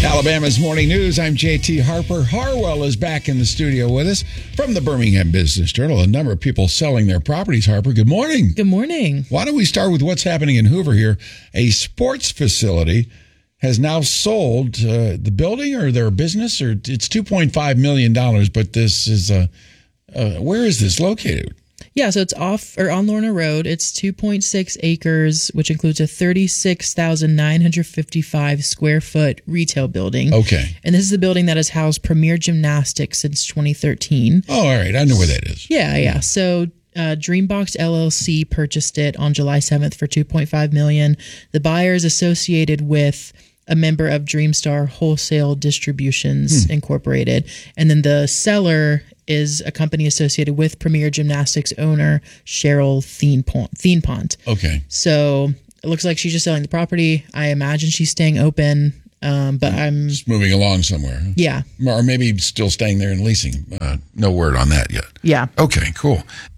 Alabama's Morning News. I'm JT Harper. Harwell is back in the studio with us from the Birmingham Business Journal. A number of people selling their properties. Harper, good morning. Good morning. Why don't we start with what's happening in Hoover here? A sports facility has now sold the building or their business, or it's $2.5 million, but this is where is this located? Yeah, so it's on Lorna Road. It's 2.6 acres, which includes a 36,955 square foot retail building. Okay. And this is the building that has housed Premier Gymnastics since 2013. Oh, all right. I know where that is. Yeah. So Dreambox LLC purchased it on July 7th for $2.5 million. The buyer is associated with a member of Dreamstar Wholesale Distributions Incorporated. And then the seller is a company associated with Premier Gymnastics owner Cheryl Thienpont. Okay. So it looks like she's just selling the property. I imagine she's staying open, but I'm just moving along somewhere. Huh? Yeah. Or maybe still staying there and leasing. No word on that yet. Yeah. Okay, cool.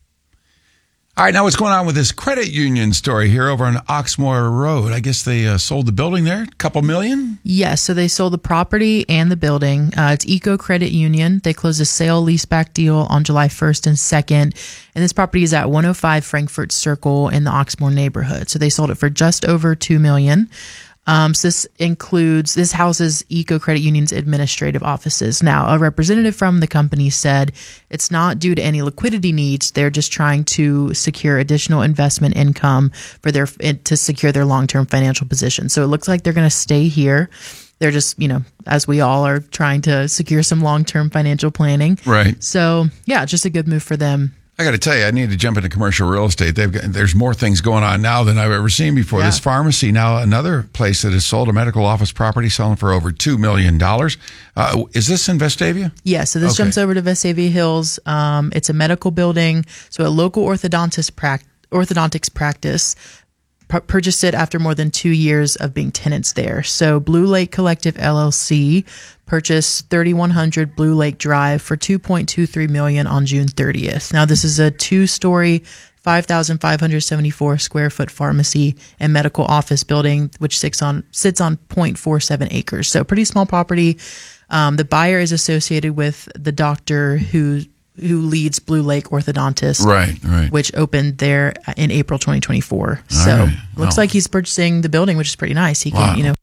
All right, now what's going on with this credit union story here over on Oxmoor Road? I guess they sold the building there, a couple million? Yes, so they sold the property and the building. It's Eco Credit Union. They closed a sale leaseback deal on July 1st and 2nd. And this property is at 105 Frankfurt Circle in the Oxmoor neighborhood. So they sold it for just over $2 million. So this houses Eco Credit Union's administrative offices. Now, a representative from the company said it's not due to any liquidity needs. They're just trying to secure additional investment income to secure their long-term financial position. So it looks like they're going to stay here. They're just, as we all are trying to secure some long-term financial planning. Right. So, yeah, just a good move for them. I got to tell you, I need to jump into commercial real estate. There's more things going on now than I've ever seen before. Yeah. This pharmacy now, another place that has sold a medical office property, selling for over $2 million. Is this in Vestavia? Yeah, so this jumps over to Vestavia Hills. It's a medical building. So a local orthodontics practice purchased it after more than 2 years of being tenants there. So Blue Lake Collective LLC purchased 3100 Blue Lake Drive for $2.23 million on June 30th. Now, this is a 2-story, 5,574 square foot pharmacy and medical office building, which sits on 0.47 acres. So pretty small property. The buyer is associated with the doctor who leads Blue Lake Orthodontists, right, which opened there in April 2024. Looks like he's purchasing the building, which is pretty nice. He can,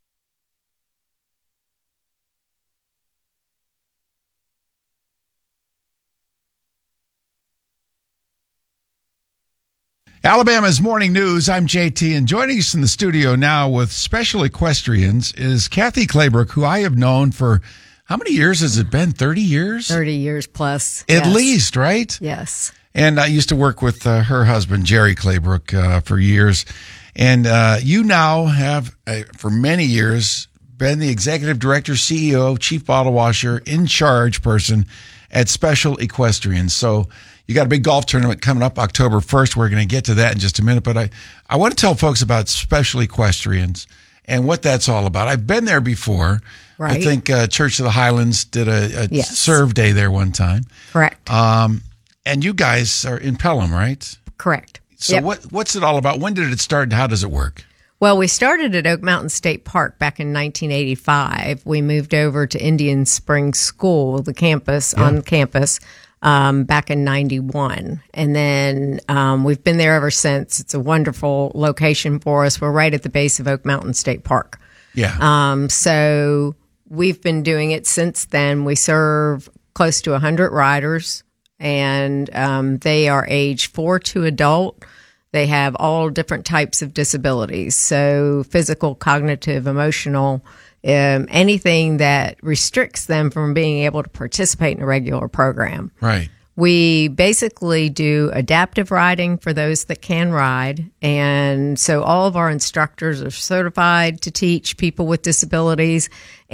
Alabama's Morning News. I'm JT, and joining us in the studio now with Special Equestrians is Kathy Claybrook, who I have known for, how many years has it been? 30 years? 30 years plus. At least, right? Yes. And I used to work with her husband, Jerry Claybrook, for years. And you now have, for many years, been the executive director, CEO, chief bottle washer, in charge person at Special Equestrians. So you got a big golf tournament coming up October 1st. We're going to get to that in just a minute. But I want to tell folks about Special Equestrians and what that's all about. I've been there before. Right. I think Church of the Highlands did a serve day there one time. Correct. And you guys are in Pelham, right? Correct. So what's it all about? When did it start and how does it work? Well, we started at Oak Mountain State Park back in 1985. We moved over to Indian Springs School, the campus, on campus, back in 91. And then we've been there ever since. It's a wonderful location for us. We're right at the base of Oak Mountain State Park. Yeah. So we've been doing it since then. We serve close to 100 riders, and they are age 4 to adult. They have all different types of disabilities, so physical, cognitive, emotional, anything that restricts them from being able to participate in a regular program. Right. We basically do adaptive riding for those that can ride. And so all of our instructors are certified to teach people with disabilities,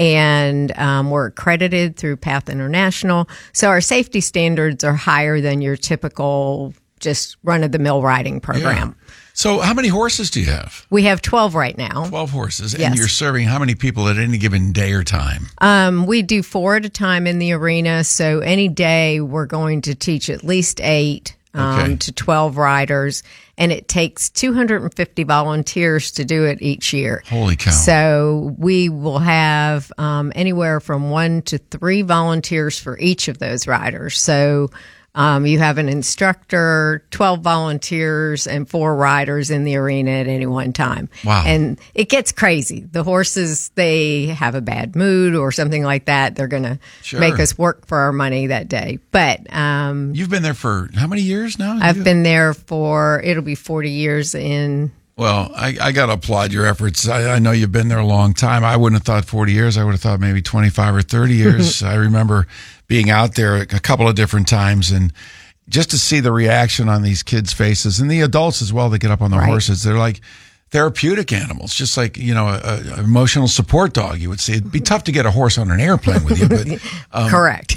and we're accredited through PATH International. So our safety standards are higher than your typical just run-of-the-mill riding program. Yeah. So how many horses do you have? We have 12 right now. 12 horses. Yes. And you're serving how many people at any given day or time? We do 4 at a time in the arena. So any day we're going to teach at least 8. Okay. to 12 riders, and it takes 250 volunteers to do it each year. Holy cow. So we will have anywhere from 1 to 3 volunteers for each of those riders. So you have an instructor, 12 volunteers, and 4 riders in the arena at any one time. Wow. And it gets crazy. The horses, they have a bad mood or something like that. They're going to Sure. make us work for our money that day. But You've been there for how many years now? I've been there for, it'll be 40 years in. Well, I got to applaud your efforts. I know you've been there a long time. I wouldn't have thought 40 years. I would have thought maybe 25 or 30 years. I remember being out there a couple of different times, and just to see the reaction on these kids' faces and the adults as well that get up on the horses. They're like therapeutic animals, just like, a emotional support dog. You would say it'd be tough to get a horse on an airplane with you, but Correct.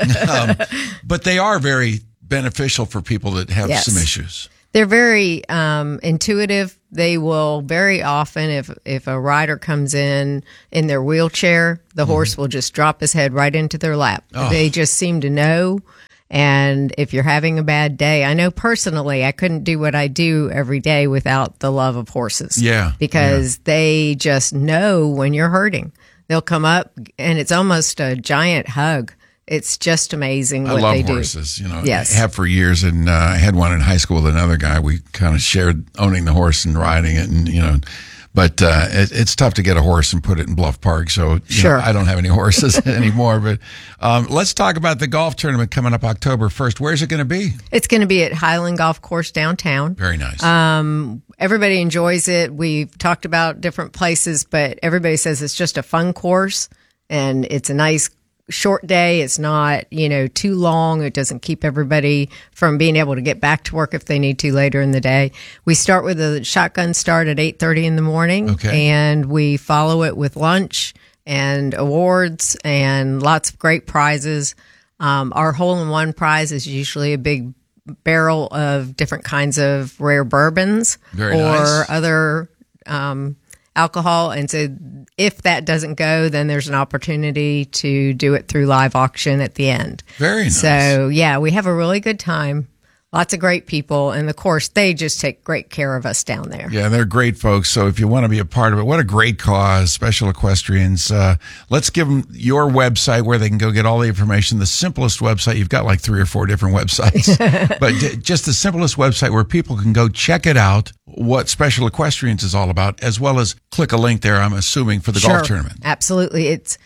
but they are very beneficial for people that have Yes. some issues. They're very intuitive. They will very often, if a rider comes in their wheelchair, the horse will just drop his head right into their lap. Oh. They just seem to know. And if you're having a bad day, I know personally I couldn't do what I do every day without the love of horses. Yeah, Because they just know when you're hurting. They'll come up and it's almost a giant hug. It's just amazing what I love they do. horses, Yes. I have for years, and I had one in high school with another guy. We kind of shared owning the horse and riding it, and but it's tough to get a horse and put it in Bluff Park. So Sure. I don't have any horses anymore. But let's talk about the golf tournament coming up October 1st. Where's it going to be? It's going to be at Highland Golf Course downtown. Very nice. Everybody enjoys it. We've talked about different places, but everybody says it's just a fun course and it's a nice short day. It's not, too long. It doesn't keep everybody from being able to get back to work if they need to later in the day. We start with a shotgun start at 8:30 in the morning, Okay. and we follow it with lunch and awards and lots of great prizes. Our hole-in-one prize is usually a big barrel of different kinds of rare bourbons Very or nice. other alcohol. And so if that doesn't go, then there's an opportunity to do it through live auction at the end. Very nice. So, yeah, we have a really good time. Lots of great people. And of course, they just take great care of us down there. Yeah, they're great folks. So if you want to be a part of it, what a great cause, Special Equestrians. Let's give them your website where they can go get all the information. The simplest website. You've got like 3 or 4 different websites, but just the simplest website where people can go check it out, what Special Equestrians is all about, as well as click a link there, I'm assuming, for the golf tournament. Absolutely. It's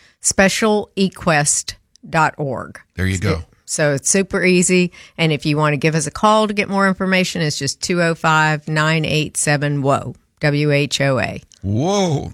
specialequest.org. There you go. So it's super easy. And if you want to give us a call to get more information, it's just 205-987-WHOA, WHOA. Whoa.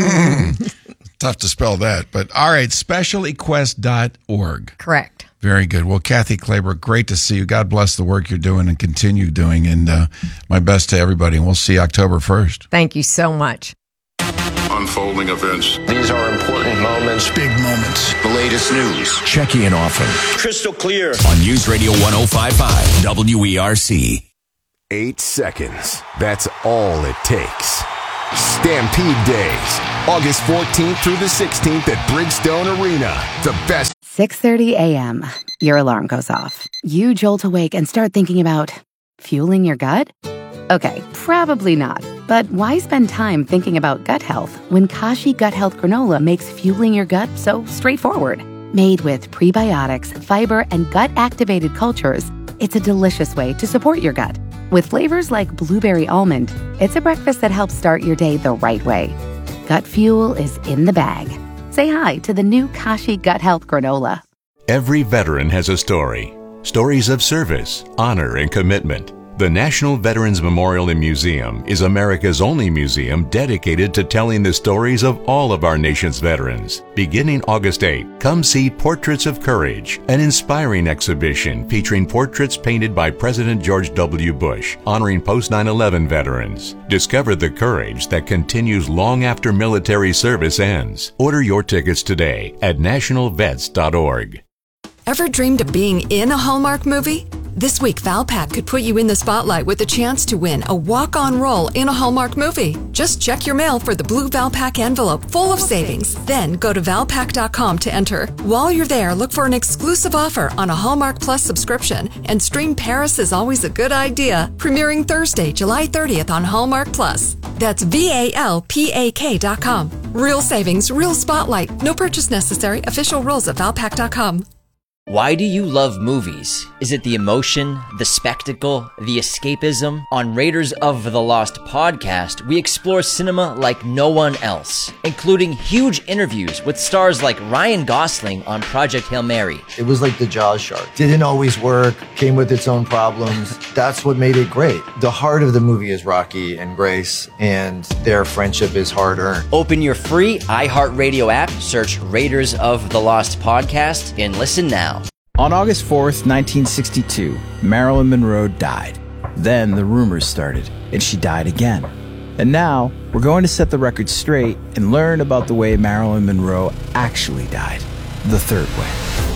Tough to spell that. But all right, specialequest.org. Correct. Very good. Well, Kathy Claybrook, great to see you. God bless the work you're doing and continue doing. And my best to everybody. And we'll see you October 1st. Thank you so much. Unfolding events. These are important moments. Big moments. The latest news. Check in often. Crystal clear. On News Radio 105.5 WERC. 8 seconds. That's all it takes. Stampede Days. August 14th through the 16th at Bridgestone Arena. The best. 6:30 a.m. Your alarm goes off. You jolt awake and start thinking about fueling your gut? Okay, probably not. But why spend time thinking about gut health when Kashi Gut Health Granola makes fueling your gut so straightforward? Made with prebiotics, fiber, and gut-activated cultures, it's a delicious way to support your gut. With flavors like blueberry almond, it's a breakfast that helps start your day the right way. Gut fuel is in the bag. Say hi to the new Kashi Gut Health Granola. Every veteran has a story. Stories of service, honor, and commitment. The National Veterans Memorial and Museum is America's only museum dedicated to telling the stories of all of our nation's veterans. Beginning August 8, come see Portraits of Courage, an inspiring exhibition featuring portraits painted by President George W. Bush, honoring post-9/11 veterans. Discover the courage that continues long after military service ends. Order your tickets today at nationalvets.org. Ever dreamed of being in a Hallmark movie? This week, Valpak could put you in the spotlight with a chance to win a walk-on role in a Hallmark movie. Just check your mail for the blue Valpak envelope full of savings. Then go to Valpak.com to enter. While you're there, look for an exclusive offer on a Hallmark Plus subscription and stream Paris is Always a Good Idea, premiering Thursday, July 30th on Hallmark Plus. That's VALPAK.com. Real savings, real spotlight. No purchase necessary. Official rules at Valpak.com. Why do you love movies? Is it the emotion, the spectacle, the escapism? On Raiders of the Lost podcast, we explore cinema like no one else, including huge interviews with stars like Ryan Gosling on Project Hail Mary. It was like the Jaws shark. Didn't always work, came with its own problems. That's what made it great. The heart of the movie is Rocky and Grace, and their friendship is hard-earned. Open your free iHeartRadio app, search Raiders of the Lost podcast, and listen now. On August 4th, 1962, Marilyn Monroe died. Then the rumors started, and she died again. And now, we're going to set the record straight and learn about the way Marilyn Monroe actually died, the third way.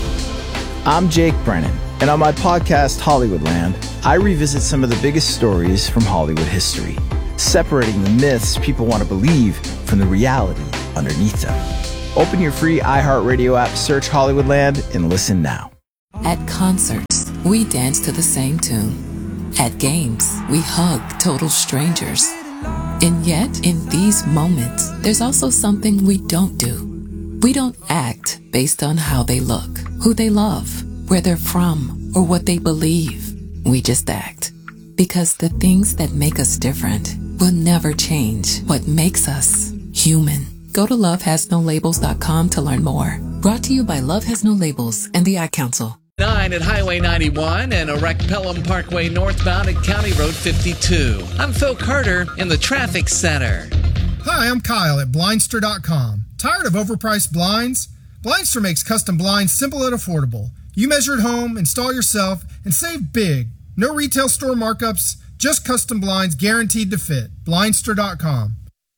I'm Jake Brennan, and on my podcast, Hollywoodland, I revisit some of the biggest stories from Hollywood history, separating the myths people want to believe from the reality underneath them. Open your free iHeartRadio app, search Hollywoodland, and listen now. At concerts, we dance to the same tune. At games, we hug total strangers. And yet, in these moments, there's also something we don't do. We don't act based on how they look, who they love, where they're from, or what they believe. We just act. Because the things that make us different will never change what makes us human. Go to lovehasnolabels.com to learn more. Brought to you by Love Has No Labels and the Ad Council. 9 at Highway 91 and Erect Pelham Parkway northbound at County Road 52. I'm Phil Carter in the Traffic Center. Hi, I'm Kyle at Blindster.com. Tired of overpriced blinds? Blindster makes custom blinds simple and affordable. You measure at home, install yourself, and save big. No retail store markups, just custom blinds guaranteed to fit. Blindster.com.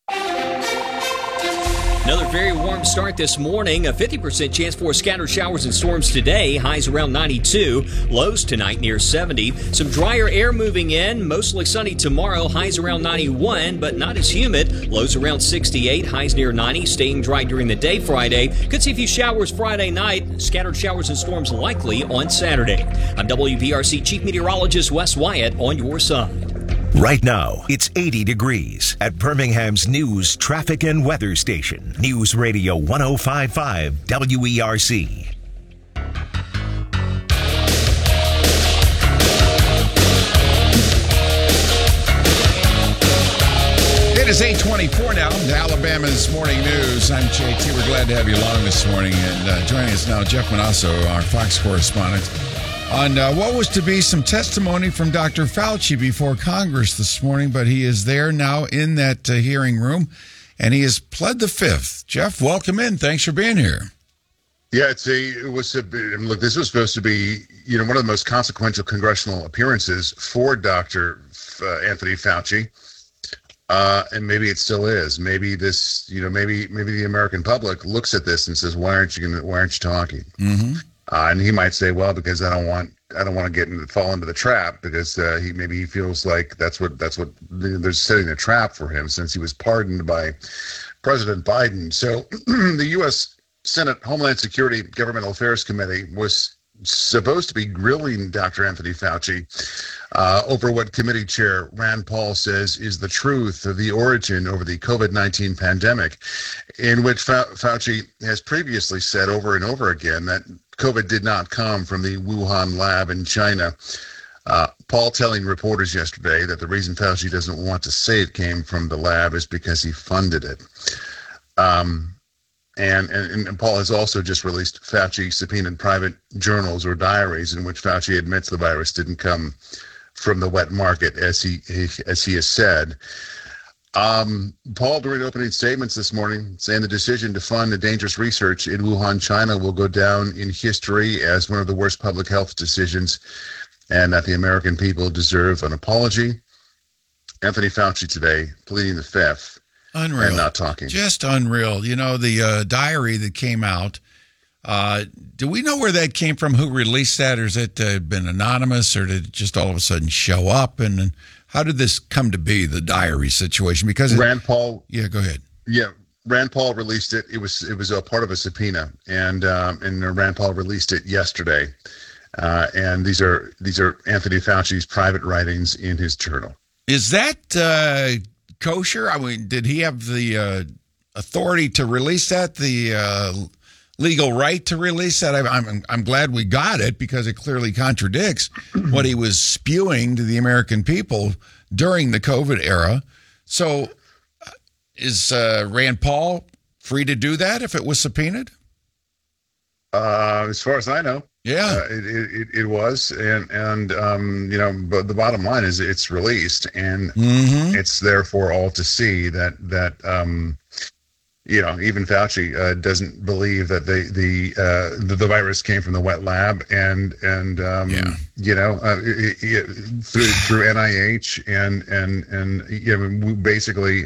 Another very warm start this morning. A 50% chance for scattered showers and storms today. Highs around 92. Lows tonight near 70. Some drier air moving in. Mostly sunny tomorrow. Highs around 91, but not as humid. Lows around 68. Highs near 90. Staying dry during the day Friday. Could see a few showers Friday night. Scattered showers and storms likely on Saturday. I'm WPRC Chief Meteorologist Wes Wyatt on your side. Right now, it's 80 degrees at Birmingham's news, traffic, and weather station. News Radio 105.5 WERC. It is 8:24 now. Alabama's Morning News. I'm JT. We're glad to have you along this morning. And joining us now, Jeff Manasso, our Fox correspondent, on what was to be some testimony from Dr. Fauci before Congress this morning, but he is there now in that hearing room, and he has pled the fifth. Jeff, welcome in. Thanks for being here. Yeah, look, this was supposed to be, one of the most consequential congressional appearances for Dr. Anthony Fauci, and maybe it still is. Maybe this, maybe the American public looks at this and says, "Why aren't you talking?" Mm-hmm. And he might say, "Well, because I don't want to fall into the trap," because he feels like that's what they're setting a trap for him since he was pardoned by President Biden. So the U.S. Senate Homeland Security Governmental Affairs Committee was supposed to be grilling Dr. Anthony Fauci over what Committee Chair Rand Paul says is the truth of the origin over the COVID-19 pandemic, in which Fauci has previously said over and over again that COVID did not come from the Wuhan lab in China. Paul telling reporters yesterday that the reason Fauci doesn't want to say it came from the lab is because he funded it. And Paul has also just released Fauci subpoenaed private journals or diaries in which Fauci admits the virus didn't come from the wet market, as he has said. Paul, during opening statements this morning, saying the decision to fund the dangerous research in Wuhan, China will go down in history as one of the worst public health decisions, and that the American people deserve an apology. Anthony Fauci today pleading the fifth. Unreal. And not talking. Just unreal. The diary that came out Do we know where that came from? Who released that? Or has it been anonymous? Or did it just all of a sudden show up? And how did this come to be, the diary situation? Because Rand Paul. Yeah, go ahead. Yeah, Rand Paul released it. It was a part of a subpoena, and Rand Paul released it yesterday. And these are Anthony Fauci's private writings in his journal. Is that kosher? I mean, did he have the authority to release that? The legal right to release that? I'm glad we got it, because it clearly contradicts what he was spewing to the American people during the COVID era. So is Rand Paul free to do that if it was subpoenaed? As far as I know. Yeah, it was, and but the bottom line is it's released, and it's there for all to see that even Fauci doesn't believe that the virus came from the wet lab, and through NIH and we basically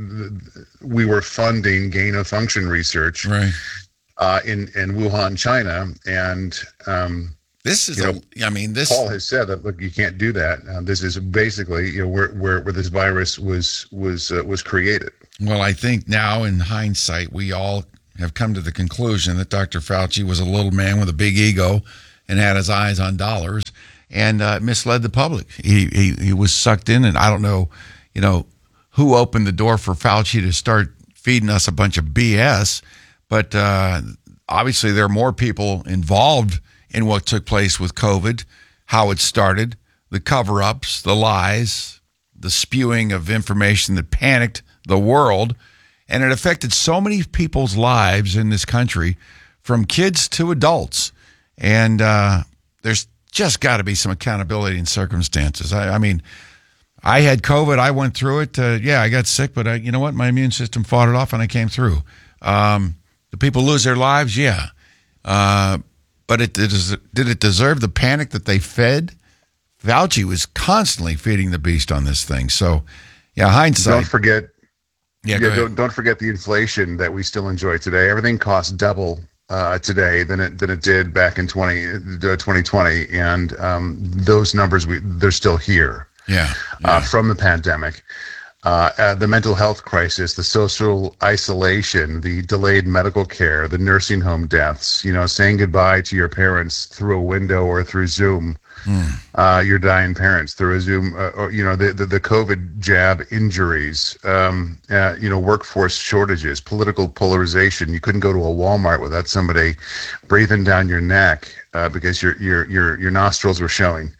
we were funding gain of function research, right. In Wuhan, China, and this is Paul has said that, look, you can't do that. This is basically where this virus was created. Well, I think now in hindsight, we all have come to the conclusion that Dr. Fauci was a little man with a big ego and had his eyes on dollars and misled the public. He was sucked in, and I don't know, who opened the door for Fauci to start feeding us a bunch of BS. But obviously, there are more people involved in what took place with COVID, how it started, the cover-ups, the lies, the spewing of information that panicked the world. And it affected so many people's lives in this country, from kids to adults. And there's just got to be some accountability in circumstances. I mean, I had COVID. I went through it. I got sick, but you know what? My immune system fought it off, and I came through. Do people lose their lives? Yeah. But did it deserve the panic that they fed? Fauci was constantly feeding the beast on this thing. So, yeah, hindsight. Don't forget. Don't forget the inflation that we still enjoy today. Everything costs double today than it did back in 2020, and those numbers they're still here. Yeah. From the pandemic. The mental health crisis, the social isolation, the delayed medical care, the nursing home deaths, saying goodbye to your parents through a window or through Zoom, your dying parents through a Zoom, the COVID jab injuries, workforce shortages, political polarization. You couldn't go to a Walmart without somebody breathing down your neck because your nostrils were showing.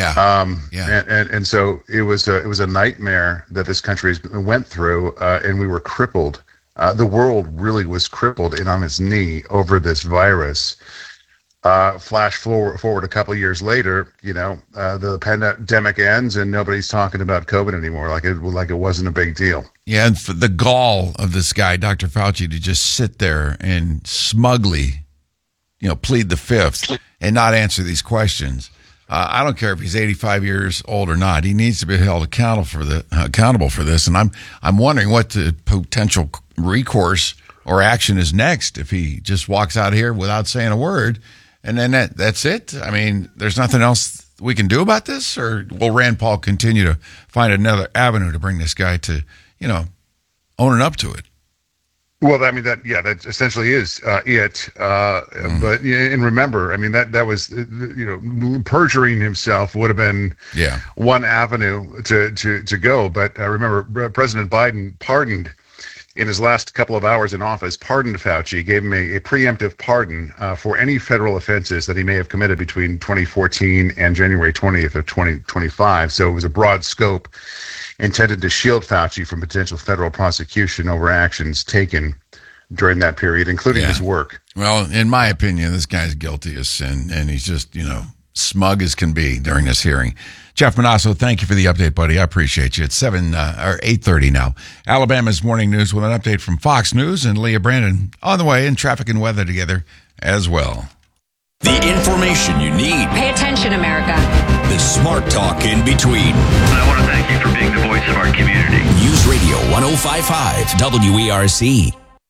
And so it was a nightmare that this country went through, and we were crippled. The world really was crippled and on its knee over this virus. Flash forward a couple of years later, the pandemic ends and nobody's talking about COVID anymore, like it wasn't a big deal. Yeah, and for the gall of this guy, Dr. Fauci, to just sit there and smugly, plead the fifth and not answer these questions. I don't care if he's 85 years old or not. He needs to be held accountable for this. And I'm wondering what the potential recourse or action is next if he just walks out here without saying a word. And then that's it. I mean, there's nothing else we can do about this, or will Rand Paul continue to find another avenue to bring this guy to, owning up to it? Well, I mean, that essentially is it. But and remember, I mean, that was perjuring himself would have been one avenue to go. But remember, President Biden pardoned in his last couple of hours in office, pardoned Fauci, gave him a preemptive pardon for any federal offenses that he may have committed between 2014 and January 20th of 2025. So it was a broad scope intended to shield Fauci from potential federal prosecution over actions taken during that period, including his work. Well, in my opinion, this guy's guilty as sin, and he's just, smug as can be during this hearing. Jeff Manasso, thank you for the update, buddy. I appreciate you. It's 8:30 now. Alabama's Morning News with an update from Fox News, and Leah Brandon on the way, and traffic and weather together as well. The information you need. Pay attention, America. The smart talk in between. I want to thank you for being the voice of our community. News Radio 105.5 WERC.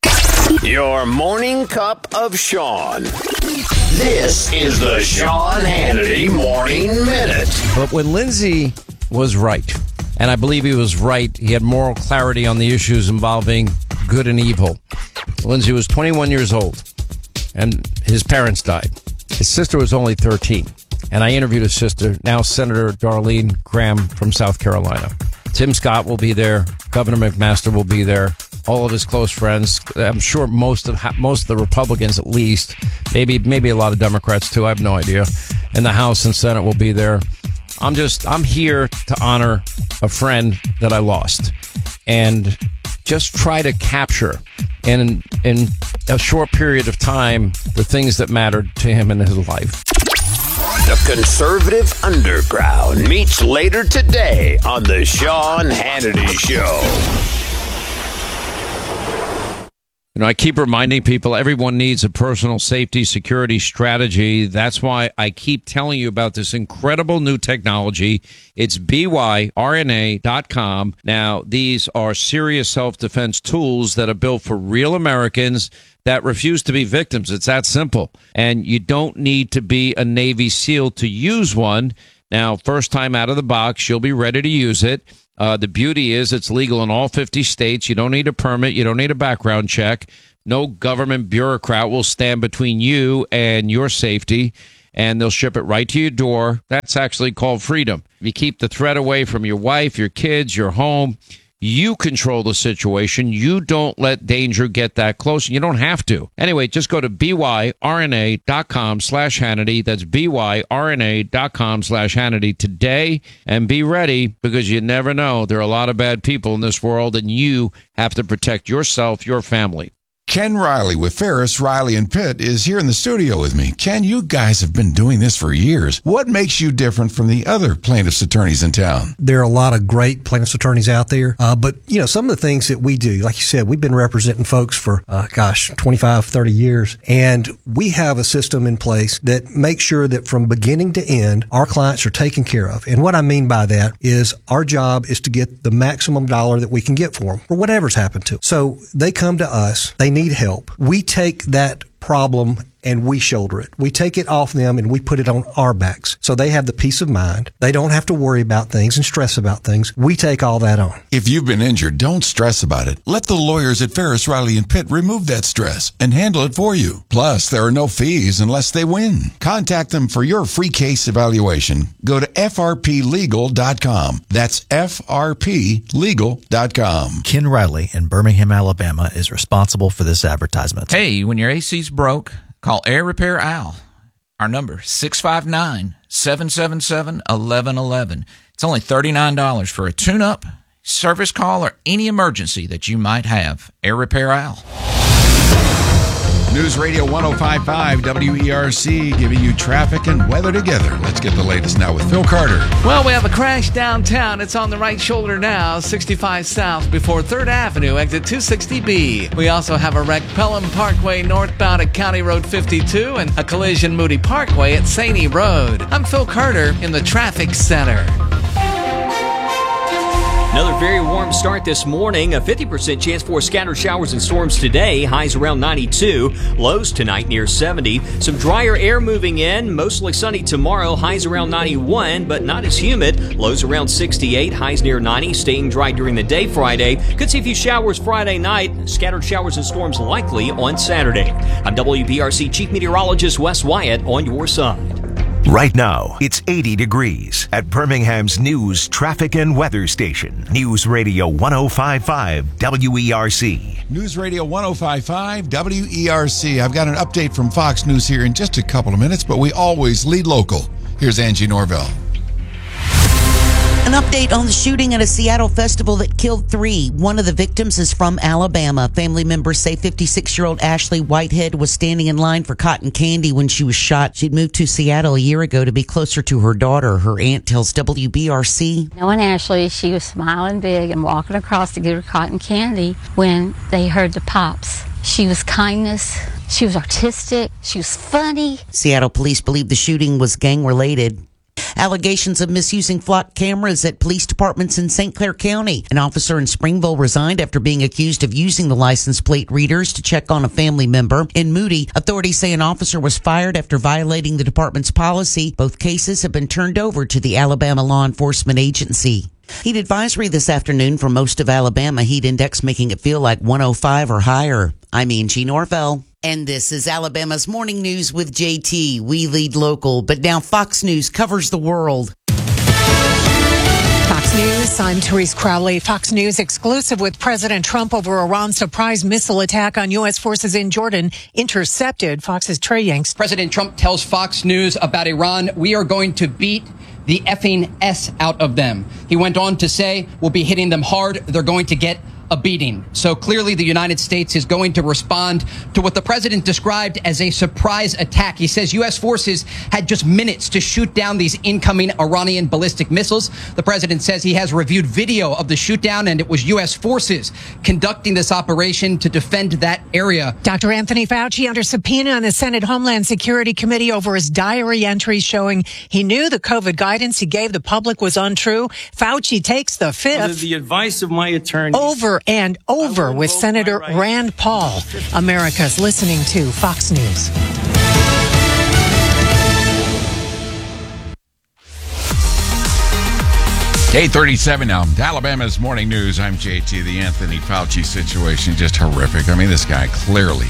Your morning cup of Sean. This is the Sean Hannity Morning Minute. But when Lindsay was right, and I believe he was right, he had moral clarity on the issues involving good and evil. Lindsay was 21 years old, and his parents died. His sister was only 13. And I interviewed his sister, now Senator Darlene Graham from South Carolina. Tim Scott will be there. Governor McMaster will be there. All of his close friends. I'm sure most of the Republicans, at least. Maybe a lot of Democrats too. I have no idea. And the House and Senate will be there. I'm here to honor a friend that I lost, and just try to capture in a short period of time the things that mattered to him in his life. The Conservative Underground meets later today on the Sean Hannity Show. You know, I keep reminding people everyone needs a personal safety security strategy. That's why I keep telling you about this incredible new technology. It's byrna.com. Now, these are serious self-defense tools that are built for real Americans that refuse to be victims. It's that simple. And you don't need to be a Navy SEAL to use one. Now, first time out of the box, you'll be ready to use it. The beauty is it's legal in all 50 states. You don't need a permit. You don't need a background check. No government bureaucrat will stand between you and your safety, and they'll ship it right to your door. That's actually called freedom. If you keep the threat away from your wife, your kids, your home, you control the situation. You don't let danger get that close. You don't have to. Anyway, just go to byrna.com/Hannity. That's byrna.com/Hannity today, and be ready, because you never know. There are a lot of bad people in this world, and you have to protect yourself, your family. Ken Riley with Ferris, Riley, and Pitt is here in the studio with me. Ken, you guys have been doing this for years. What makes you different from the other plaintiffs' attorneys in town? There are a lot of great plaintiffs' attorneys out there, but some of the things that we do, like you said, we've been representing folks for, 25, 30 years, and we have a system in place that makes sure that from beginning to end, our clients are taken care of. And what I mean by that is our job is to get the maximum dollar that we can get for them, for whatever's happened to them. So they come to us, they need help. We take that problem and we shoulder it. We take it off them and we put it on our backs. So they have the peace of mind. They don't have to worry about things and stress about things. We take all that on. If you've been injured, don't stress about it. Let the lawyers at Ferris, Riley, and Pitt remove that stress and handle it for you. Plus, there are no fees unless they win. Contact them for your free case evaluation. Go to frplegal.com. That's frplegal.com. Ken Riley in Birmingham, Alabama is responsible for this advertisement. Hey, when your AC's broke, call Air Repair Al. Our number, 659-777-1111. It's only $39 for a tune-up, service call, or any emergency that you might have. Air Repair Al. News Radio 105.5 WERC, giving you traffic and weather together. Let's get the latest now with Phil Carter. Well, we have a crash downtown. It's on the right shoulder now, 65 south before 3rd Avenue, exit 260B. We also have a wreck Pelham Parkway northbound at County Road 52 and a collision Moody Parkway at Saney Road. I'm Phil Carter in the Traffic Center. Another very warm start this morning. A 50% chance for scattered showers and storms today. Highs around 92. Lows tonight near 70. Some drier air moving in. Mostly sunny tomorrow. Highs around 91, but not as humid. Lows around 68. Highs near 90. Staying dry during the day Friday. Could see a few showers Friday night. Scattered showers and storms likely on Saturday. I'm WBRC Chief Meteorologist Wes Wyatt on your side. Right now, it's 80 degrees at Birmingham's news, traffic, and weather station. News Radio 105.5 WERC. News Radio 105.5 WERC. I've got an update from Fox News here in just a couple of minutes, but we always lead local. Here's Angie Norvell. An update on the shooting at a Seattle festival that killed 3. One of the victims is from Alabama. Family members say 56-year-old Ashley Whitehead was standing in line for cotton candy when she was shot. She'd moved to Seattle a year ago to be closer to her daughter. Her aunt tells WBRC. Knowing Ashley, she was smiling big and walking across to get her cotton candy when they heard the pops. She was kindness. She was artistic. She was funny. Seattle police believe the shooting was gang-related. Allegations of misusing flock cameras at police departments in St. Clair County. An officer in Springville resigned after being accused of using the license plate readers to check on a family member. In Moody, authorities say an officer was fired after violating the department's policy. Both cases have been turned over to the Alabama Law Enforcement Agency. Heat advisory this afternoon for most of Alabama. Heat index making it feel like 105 or higher. I'm Angie Norvell. And this is Alabama's Morning News with JT. We lead local, but now Fox News covers the world. Fox News, I'm Therese Crowley. Fox News exclusive with President Trump over Iran's surprise missile attack on U.S. forces in Jordan intercepted. Fox's Trey Yanks. President Trump tells Fox News about Iran, we are going to beat the effing S out of them. He went on to say, we'll be hitting them hard. They're going to get a beating. So clearly the United States is going to respond to what the president described as a surprise attack. He says U.S. forces had just minutes to shoot down these incoming Iranian ballistic missiles. The president says he has reviewed video of the shoot down, and it was U.S. forces conducting this operation to defend that area. Dr. Anthony Fauci under subpoena on the Senate Homeland Security Committee over his diary entries showing he knew the COVID guidance he gave the public was untrue. Fauci takes the fifth. Under the advice of my attorney. Over and over with Senator Rand Paul. America's listening to Fox News. Day 37 now. Alabama's Morning News. I'm JT. The Anthony Fauci situation, just horrific. I mean, this guy clearly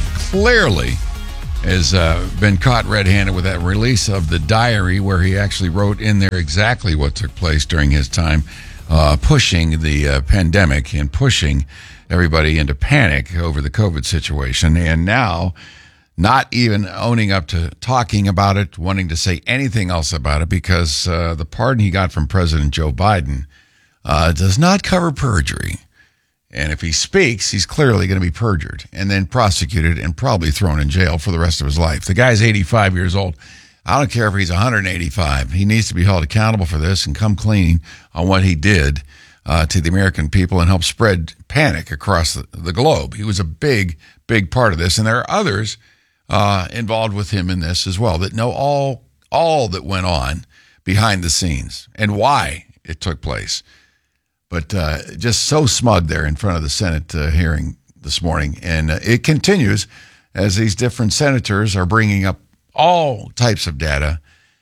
has been caught red-handed with that release of the diary where he actually wrote in there exactly what took place during his time pushing the pandemic and pushing everybody into panic over the COVID situation. And now not even owning up to talking about it, wanting to say anything else about it, because the pardon he got from President Joe Biden does not cover perjury. And if he speaks, he's clearly going to be perjured and then prosecuted and probably thrown in jail for the rest of his life. The guy's 85 years old. I don't care if he's 185. He needs to be held accountable for this and come clean on what he did to the American people and help spread panic across the globe. He was a big, big part of this. And there are others involved with him in this as well that know all that went on behind the scenes and why it took place. But just so smug there in front of the Senate hearing this morning. And it continues as these different senators are bringing up all types of data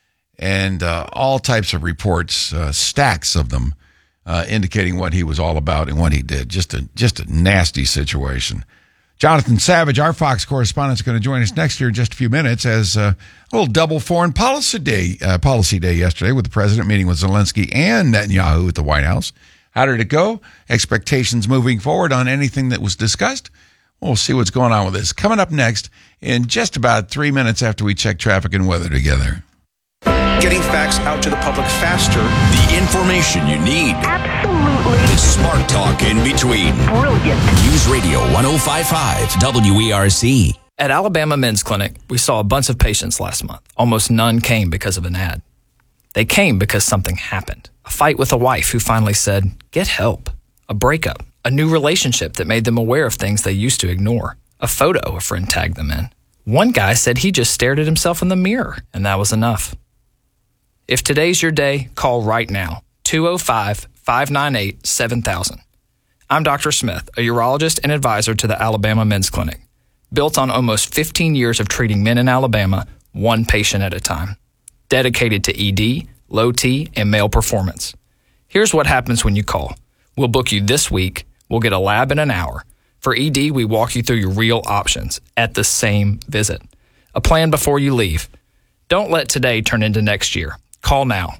and all types of reports, stacks of them, indicating what he was all about and what he did. Just a nasty situation. Jonathan Savage, our Fox correspondent, is going to join us next year in just a few minutes as a little double foreign policy day yesterday with the president meeting with Zelensky and Netanyahu at the White House. How did it go? Expectations moving forward on anything that was discussed? We'll see what's going on with this. Coming up next in just about 3 minutes after we check traffic and weather together. Getting facts out to the public faster. The information you need. Absolutely. The smart talk in between. Brilliant. News Radio 105.5 WERC. At Alabama Men's Clinic, we saw a bunch of patients last month. Almost none came because of an ad. They came because something happened. A fight with a wife who finally said, get help. A breakup. A new relationship that made them aware of things they used to ignore. A photo a friend tagged them in. One guy said he just stared at himself in the mirror, and that was enough. If today's your day, call right now. 205-598-7000. I'm Dr. Smith, a urologist and advisor to the Alabama Men's Clinic. Built on almost 15 years of treating men in Alabama, one patient at a time. Dedicated to ED, low T, and male performance. Here's what happens when you call. We'll book you this week. We'll get a lab in an hour. For ED, we walk you through your real options at the same visit. A plan before you leave. Don't let today turn into next year. Call now,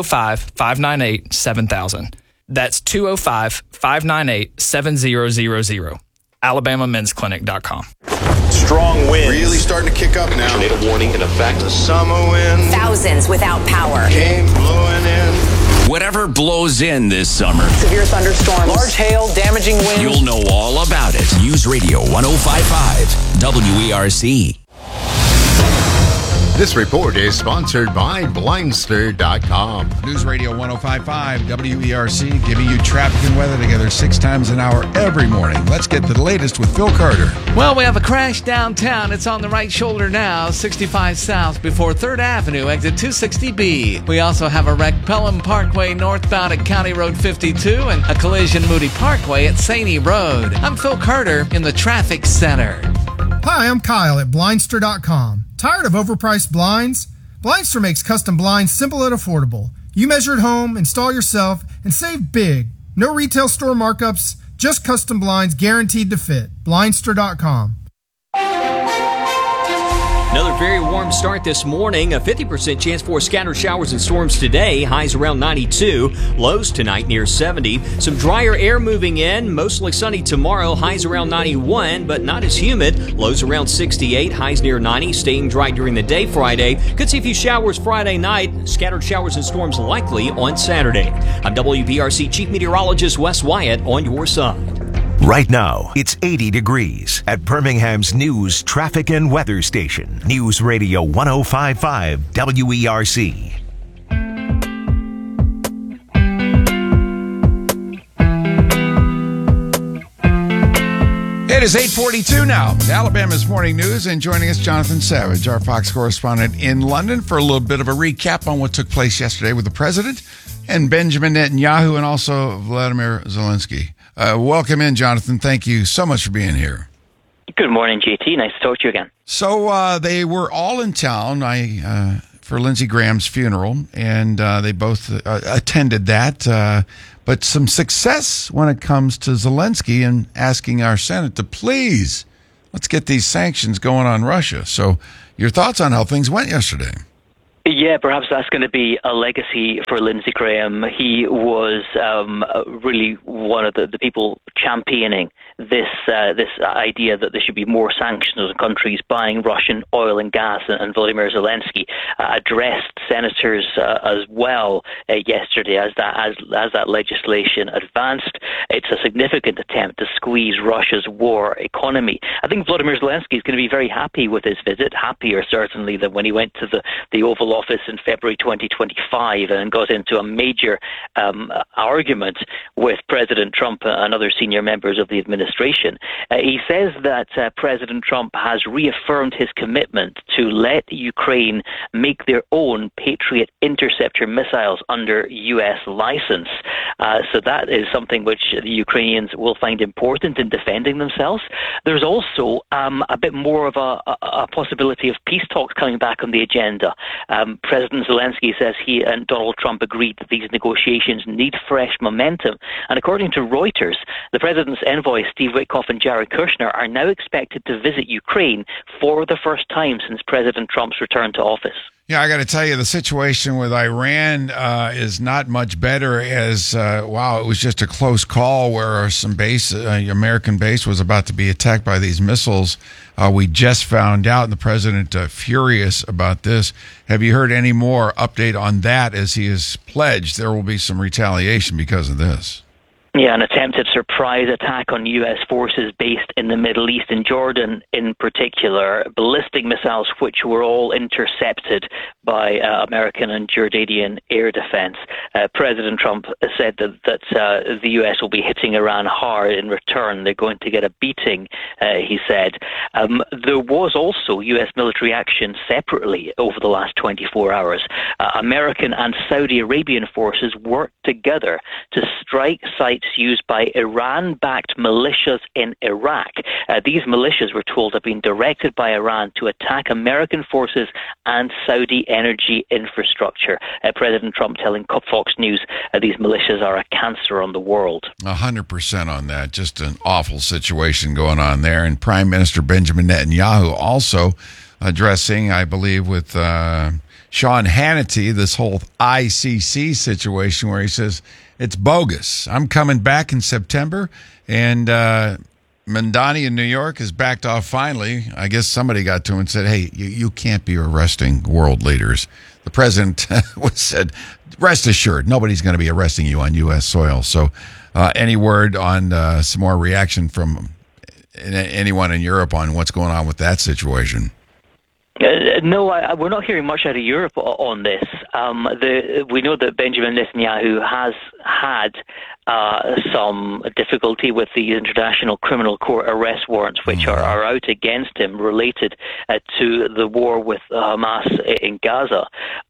205-598-7000. That's 205-598-7000. AlabamaMen'sClinic.com. Strong winds. Really starting to kick up now. Tornado warning in effect. The summer wind. Thousands without power. Came blowing in. Whatever blows in this summer. Severe thunderstorms. Large hail, damaging winds. You'll know all about it. News Radio 105.5 WERC. This report is sponsored by Blindster.com. News Radio 105.5 WERC, giving you traffic and weather together 6 times an hour every morning. Let's get the latest with Phil Carter. Well, we have a crash downtown. It's on the right shoulder now, 65 south before 3rd Avenue, exit 260B. We also have a wreck Pelham Parkway northbound at County Road 52 and a collision Moody Parkway at Saney Road. I'm Phil Carter in the traffic center. Hi, I'm Kyle at Blindster.com. Tired of overpriced blinds? Blindster makes custom blinds simple and affordable. You measure at home, install yourself, and save big. No retail store markups, just custom blinds guaranteed to fit. Blindster.com. Another very warm start this morning. A 50% chance for scattered showers and storms today. Highs around 92. Lows tonight near 70. Some drier air moving in. Mostly sunny tomorrow. Highs around 91, but not as humid. Lows around 68. Highs near 90. Staying dry during the day Friday. Could see a few showers Friday night. Scattered showers and storms likely on Saturday. I'm WPRC Chief Meteorologist Wes Wyatt on your side. Right now, it's 80 degrees at Birmingham's news, traffic, and weather station. News Radio 105.5 WERC. It is 8:42 now. Alabama's Morning News, and joining us, Jonathan Savage, our Fox correspondent in London, for a little bit of a recap on what took place yesterday with the president and Benjamin Netanyahu and also Vladimir Zelensky. Welcome in, Jonathan. Thank you so much for being here. Good morning, JT. Nice to talk to you again. So they were all in town for Lindsey Graham's funeral, and they both attended that. But some success when it comes to Zelensky and asking our Senate to please, let's get these sanctions going on Russia. So your thoughts on how things went yesterday? Yeah, perhaps that's going to be a legacy for Lindsey Graham. He was really one of the people championing this idea that there should be more sanctions on countries buying Russian oil and gas, and Volodymyr Zelensky addressed senators as well yesterday as that legislation advanced. It's a significant attempt to squeeze Russia's war economy. I think Volodymyr Zelensky is going to be very happy with his visit, happier certainly than when he went to the Oval Office in February 2025 and got into a major argument with President Trump and other senior members of the administration. He says that President Trump has reaffirmed his commitment to let Ukraine make their own Patriot interceptor missiles under U.S. license. So that is something which the Ukrainians will find important in defending themselves. There's also a bit more of a possibility of peace talks coming back on the agenda. President Zelensky says he and Donald Trump agreed that these negotiations need fresh momentum. And according to Reuters, the president's envoys, Steve Witkoff and Jared Kushner, are now expected to visit Ukraine for the first time since President Trump's return to office. Yeah, I got to tell you, the situation with Iran is not much better as, it was just a close call where some American base was about to be attacked by these missiles. We just found out, and the president furious about this. Have you heard any more update on that, as he has pledged there will be some retaliation because of this? Yeah, an attempted surprise attack on U.S. forces based in the Middle East, in Jordan in particular, ballistic missiles which were all intercepted by American and Jordanian air defense. President Trump said that the U.S. will be hitting Iran hard in return. They're going to get a beating, he said. There was also U.S. military action separately over the last 24 hours. American and Saudi Arabian forces worked together to strike sites used by Iran-backed militias in Iraq. These militias, we're told, have been directed by Iran to attack American forces and Saudi energy infrastructure. President Trump telling Fox News these militias are a cancer on the world. 100% on that. Just an awful situation going on there. And Prime Minister Benjamin Netanyahu also addressing, I believe, with Sean Hannity, this whole ICC situation where he says, it's bogus. I'm coming back in September, and Mandani in New York has backed off finally. I guess somebody got to him and said, hey, you can't be arresting world leaders. The president said, rest assured, nobody's going to be arresting you on U.S. soil. So any word on some more reaction from anyone in Europe on what's going on with that situation? No, we're not hearing much out of Europe on this. We know that Benjamin Netanyahu has had some difficulty with the International Criminal Court arrest warrants, which are out against him, related to the war with Hamas in Gaza.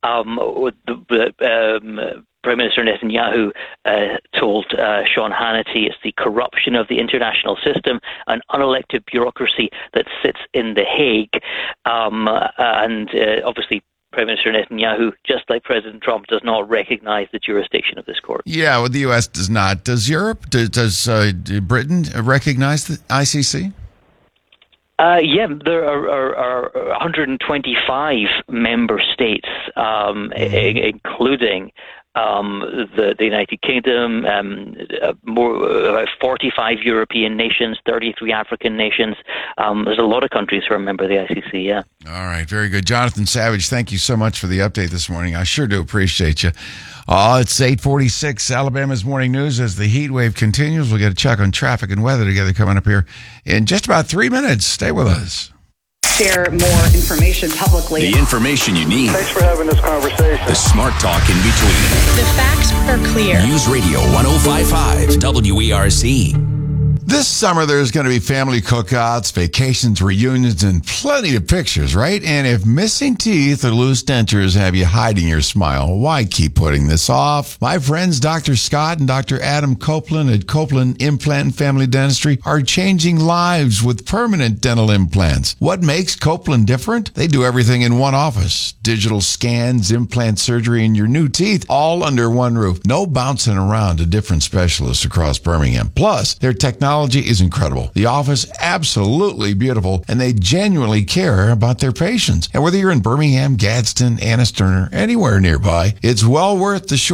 Prime Minister Netanyahu told Sean Hannity it's the corruption of the international system, an unelected bureaucracy that sits in The Hague. And obviously, Prime Minister Netanyahu, just like President Trump, does not recognize the jurisdiction of this court. Yeah, well, the U.S. does not. Does Europe? Does Britain recognize the ICC? Yeah, there are 125 member states, including the United Kingdom, about 45 European nations, 33 African nations. There's a lot of countries who are a member of the ICC, yeah. All right, very good. Jonathan Savage, thank you so much for the update this morning. I sure do appreciate you. It's 8:46, Alabama's Morning News. As the heat wave continues, we'll get a check on traffic and weather together coming up here in just about 3 minutes. Stay with us. Share more information publicly. The information you need. Thanks for having this conversation. The smart talk in between. The facts are clear. News Radio 105.5 WERC. This summer, there's going to be family cookouts, vacations, reunions, and plenty of pictures, right? And if missing teeth or loose dentures have you hiding your smile, why keep putting this off? My friends Dr. Scott and Dr. Adam Copeland at Copeland Implant and Family Dentistry are changing lives with permanent dental implants. What makes Copeland different? They do everything in one office. Digital scans, implant surgery, and your new teeth all under one roof. No bouncing around to different specialists across Birmingham. Plus, their technology is incredible. The office, absolutely beautiful, and they genuinely care about their patients. And whether you're in Birmingham, Gadsden, Anniston, or anywhere nearby, it's well worth the short